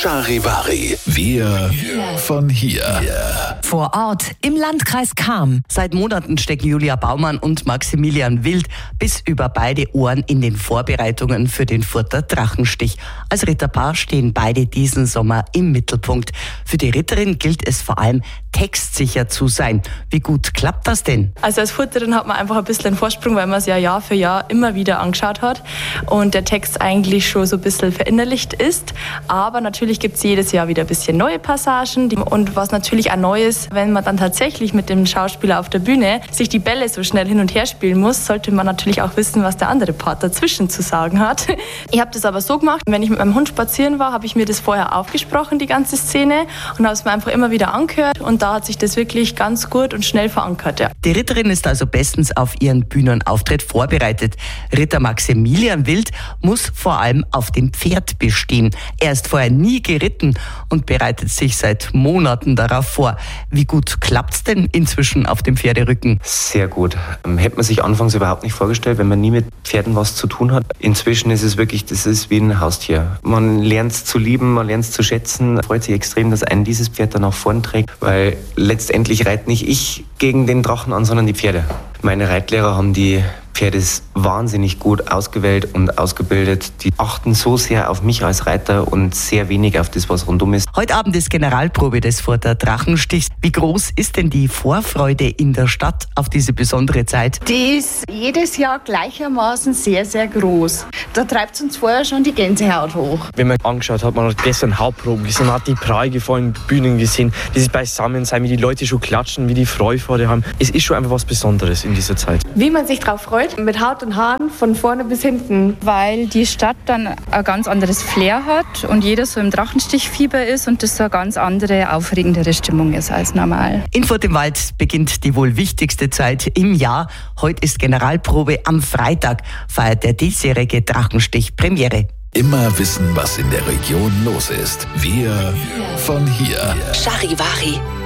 Charivari. Wir von hier. Vor Ort im Landkreis Cham. Seit Monaten stecken Julia Baumann und Maximilian Wild bis über beide Ohren in den Vorbereitungen für den Furter Drachenstich. Als Ritterpaar stehen beide diesen Sommer im Mittelpunkt. Für die Ritterin gilt es vor allem, textsicher zu sein. Wie gut klappt das denn? Also als Furterin hat man einfach ein bisschen einen Vorsprung, weil man es ja Jahr für Jahr immer wieder angeschaut hat und der Text eigentlich schon so ein bisschen verinnerlicht ist. Aber natürlich gibt es jedes Jahr wieder ein bisschen neue Passagen. Und was natürlich auch neu ist, wenn man dann tatsächlich mit dem Schauspieler auf der Bühne sich die Bälle so schnell hin und her spielen muss, sollte man natürlich auch wissen, was der andere Part dazwischen zu sagen hat. Ich habe das aber so gemacht, wenn ich mit meinem Hund spazieren war, habe ich mir das vorher aufgesprochen, die ganze Szene, und habe es mir einfach immer wieder angehört. Und da hat sich das wirklich ganz gut und schnell verankert. Ja. Die Ritterin ist also bestens auf ihren Bühnenauftritt vorbereitet. Ritter Maximilian Wild muss vor allem auf dem Pferd bestehen. Er ist vorher nie geritten und bereitet sich seit Monaten darauf vor. Wie gut klappt's denn inzwischen auf dem Pferderücken? Sehr gut. Hätte man sich anfangs überhaupt nicht vorgestellt, wenn man nie mit Pferden was zu tun hat. Inzwischen ist es wirklich, das ist wie ein Haustier. Man lernt es zu lieben, man lernt es zu schätzen. Freut sich extrem, dass einen dieses Pferd dann auch vorn trägt, weil letztendlich reite nicht ich gegen den Drachen an, sondern die Pferde. Meine Reitlehrer haben die Pferde wahnsinnig gut ausgewählt und ausgebildet. Die achten so sehr auf mich als Reiter und sehr wenig auf das, was rundum ist. Heute Abend ist Generalprobe des Furter Drachenstichs. Wie groß ist denn die Vorfreude in der Stadt auf diese besondere Zeit? Die ist jedes Jahr gleichermaßen sehr, sehr groß. Da treibt uns vorher schon die Gänsehaut hoch. Wenn man angeschaut hat, man hat gestern Hauptproben gesehen, man hat die prahlvollen Bühnen gesehen, dieses Beisammensein, wie die Leute schon klatschen, wie die Freude haben. Es ist schon einfach was Besonderes in dieser Zeit. Wie man sich drauf freut, mit Haut und Haaren von vorne bis hinten. Weil die Stadt dann ein ganz anderes Flair hat und jeder so im Drachenstichfieber ist und das so eine ganz andere, aufregendere Stimmung ist als normal. In Furt im Wald beginnt die wohl wichtigste Zeit im Jahr. Heute ist Generalprobe. Am Freitag feiert der diesjährige Drachenstich Premiere. Immer wissen, was in der Region los ist. Wir von hier. Charivari.